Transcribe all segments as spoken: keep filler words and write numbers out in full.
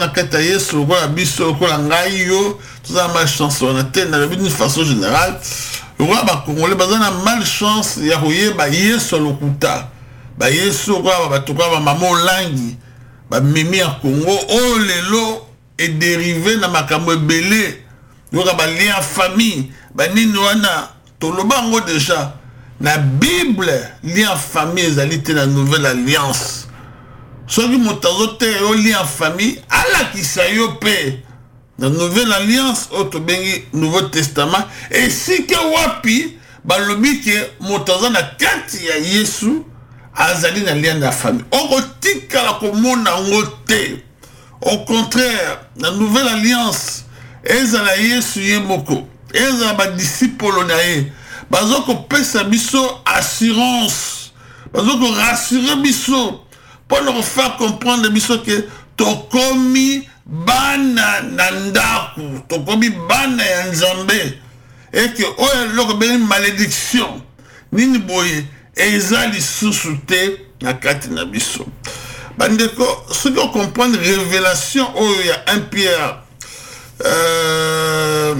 na kata yesu lokola biso lokola ngai yo toza malchance wana te nalobi d'une façon générale lokola bakongole baza na malchance ya koyeba yesu lokuta bayesu lokola bato kola bamama olangi bamemi ya Congo oyo lelo edérivé na makambo ebele lokola balien ya famille banini wana toloba yango déjà na Bible lien en famille ezali te na nouvelle alliance soki moto azote yo lien en famille alakisa yo pe na nouvelle alliance oyo tobengi nouveau testament esika wapi balobi ke moto aza na kati ya yesu azali na lien na famille okotikala komona yango te. Au contraire na nouvelle alliance ezala yesu ye moko ezala badisipolo na ye bazokopesa biso assurance bazokorassure biso pour nous faire comprendre biso que tokomi bana na ndaku tokomi bana ya nzambe et que oyo loko beni malédiction nini boye eza lisusu te na kati na biso bandeko soki ocomprendre révélation oyo ya un Pierre euh,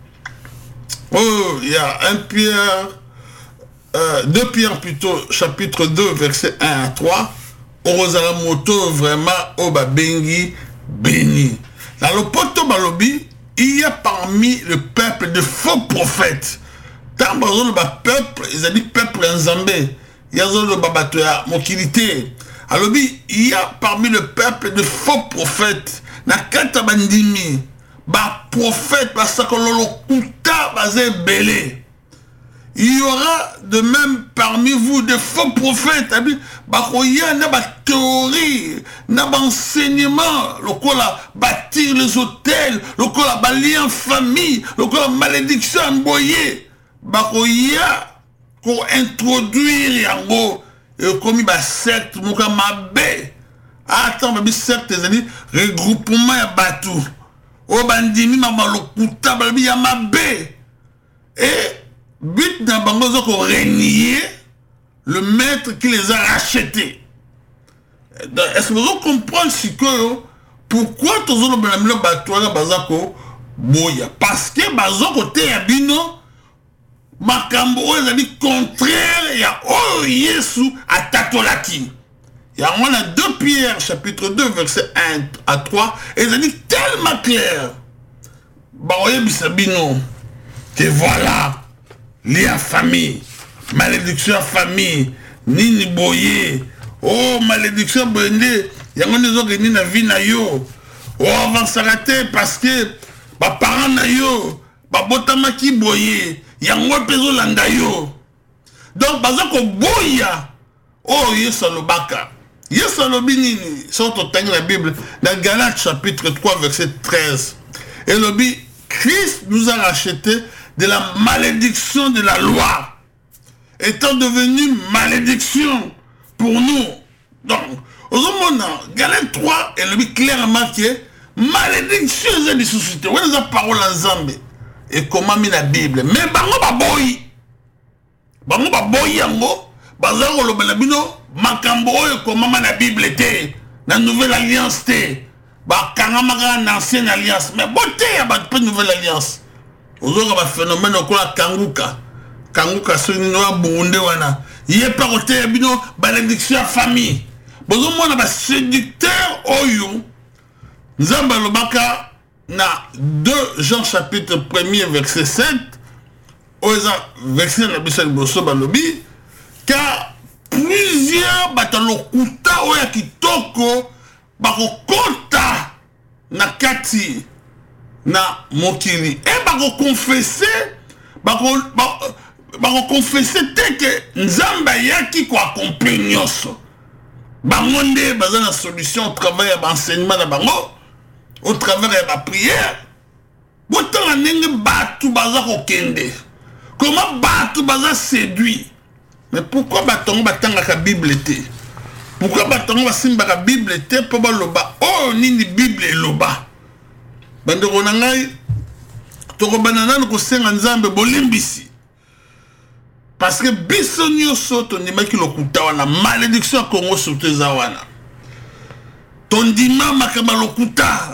oh il y a un Pierre euh, deux Pierre plutôt chapitre deux verset un à trois Orozala moto vraiment oba bengi béni. Dans le poto balobi, il y a parmi le peuple de faux prophètes. Tant que le peuple, ils ont dit peuple en Zambé. Il y a le babatoya mokilité. Alobi, il y a parmi le peuple de faux prophètes. Na kata bandimi, ba prophète parce que lolo kuta bazé belé. Il y aura de même parmi vous des faux prophètes. Il y a des théories, des enseignements, le bâtir les hôtels, le balayer en famille, le malédiction envoyée. Il y a pour introduire comme il y a secte, il y a attends, il y a secte, regroupement ya batou. Au bandimi, il y a mabé. Et but d'un bangozo qu'on renier le maître qui les a rachetés. Est-ce que vous comprenez ce que pourquoi tous les gens batouana bazako boya parce que bazako te abino makambo ezali contraire ya oh Yesu atatolaki. Ya on a deux Pierre chapitre deux verset un à trois ezali tellement clair. Ba oye bisabino que voilà lien famille, malédiction famille, nini boye, oh malédiction boye, yango nezo geni na vie na yo, oh avansarate parce que ba parents na yo, ba botamaki boye, yango pezo landa yo. Donc bazako boya, oh yeso lobaka, yeso lobi nini, sorto tangi la Bible, dans Galates chapitre trois verset treize, et lobi, Christ nous a racheté de la malédiction de la loi, étant devenu malédiction pour nous. Donc, au moment Galates trois, elle dit clairement que malédiction est une société. Où est la parole en Zambie? Et comment met la Bible? Mais bango baboyi, bango baboyi yango, bazaro lo balabino makambo et comment la Bible était la nouvelle alliance té, ba kangamaka l'ancienne alliance. Mais beauté y a pas de nouvelle alliance. Ozoka ba phénomène okola kanguka kanguka soni no bunde wana yé pa côté bino malédiction famille bozo mona ba séducteur oyo nzamba lobaka na deux Jean chapitre premier verset sept oza verset na bisa liboso balobi car plusieurs batalokuta oya kitoko bakokota na kati na mokili et bako confesser bako bako confesser te que nzamba yaki ko accomplir nyonso bango nde baza na solution au travers de l'enseignement na bango au travers de la prière botala ndenge batu baza kokende comment batu baza séduit mais pourquoi batongo batangaka Bible te pourquoi batongo basimbaka Bible te po baloba oh nini Bible eloba bandeko na ngai tokobana nanu kosenga nzambe bolimbisi parce que biso nyonso tondimaki lokuta wana malédiction ya Congo surtout eza wana tondima makaba lokuta